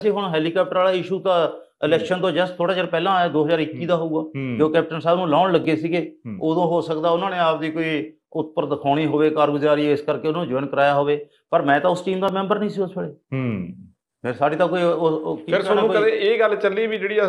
ਹੁਣ ਹੈਲੀਕਾਪਟਰ ਵਾਲਾ ਇਸ਼ੂ ਤਾਂ ਇਲੈਕਸ਼ਨ ਤੋਂ ਜਸਟ ਥੋੜਾ ਚਿਰ ਪਹਿਲਾਂ ਆਇਆ, 2021 ਦਾ ਹੋਊਗਾ, ਜੋ ਕੈਪਟਨ ਸਾਹਿਬ ਨੂੰ ਲਾਉਣ ਲੱਗੇ ਸੀਗੇ। ਉਦੋਂ ਹੋ ਸਕਦਾ ਉਹਨਾਂ ਨੇ ਆਪਦੀ ਕੋਈ ਉੱਪਰ ਦਿਖਾਉਣੀ ਹੋਵੇ ਕਾਰਗੁਜ਼ਾਰੀ, ਇਸ ਕਰਕੇ ਉਹਨੂੰ ਜੁਆਇਨ ਕਰਾਇਆ ਹੋਵੇ। ਪਰ ਮੈਂ ਤਾਂ ਉਸ ਟੀਮ ਦਾ ਮੈਂਬਰ ਨਹੀਂ ਸੀ ਉਸ ਵੇਲੇ। ਫਿਰ ਸਾਡੀ ਤਾਂ ਕੋਈ ਫਿਰ ਤੁਹਾਨੂੰ ਕਦੇ ਇਹ ਗੱਲ ਚੱਲੀ ਵੀ ਜਿਹੜੀ